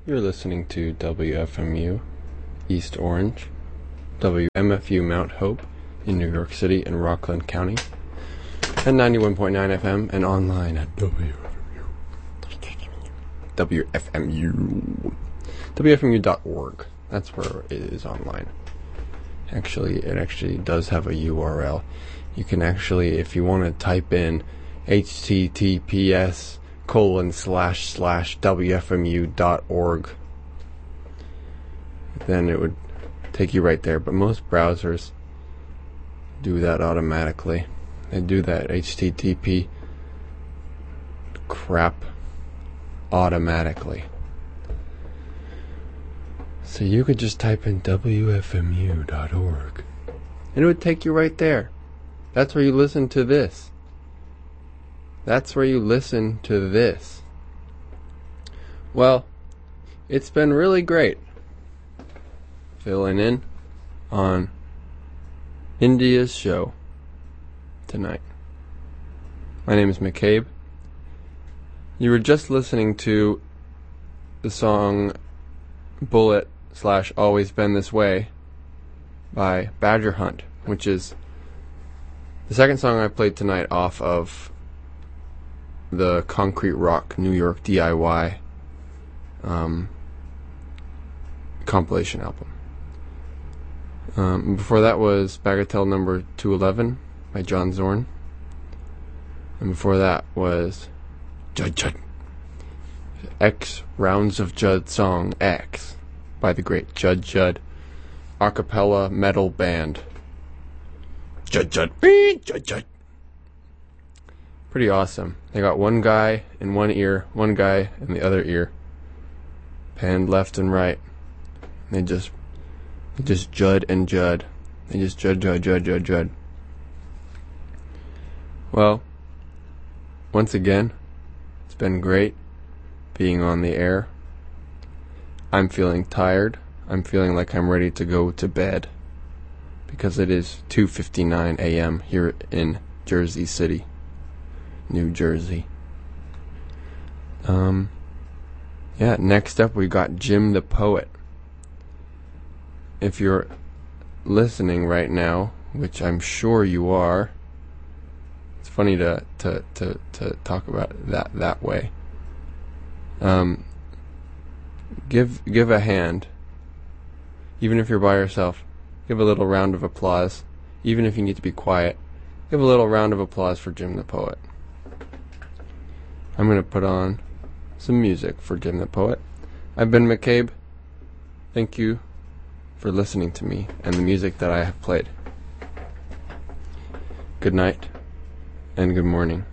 You're listening to WFMU East Orange, WMFU Mount Hope in New York City and Rockland County, and 91.9 FM and online at WFMU.org. That's where it is online. It actually does have a URL. You can actually, if you want to type in https://wfmu.org, then it would take you right there. But most browsers do that automatically. They do that HTTP crap automatically. So you could just type in wfmu.org and it would take you right there. That's where you listen to this. Well, it's been really great filling in on India's show tonight. My name is McCabe. You were just listening to the song Bullet/Always Been This Way by Badger Hunt, which is the second song I played tonight off of the Concrete Rock New York DIY compilation album. Before that was Bagatelle number 211 by John Zorn. And before that was Judd. X Rounds of Judd song X by the great Judd. A cappella metal band. Judd. Pretty awesome. They got one guy in one ear, one guy in the other ear, panned left and right. They just Judd and Judd. They just Judd. Well, once again, it's been great being on the air. I'm feeling tired. I'm feeling like I'm ready to go to bed because it is 2:59 a.m. here in Jersey City, New Jersey. Next up we got Jim the Poet. If you're listening right now, which I'm sure you are, it's funny to talk about it that way. Give a hand, even if you're by yourself. Give a little round of applause, even if you need to be quiet. Give a little round of applause for Jim the Poet. I'm going to put on some music for Jim the Poet. I've been McCabe. Thank you for listening to me and the music that I have played. Good night and good morning.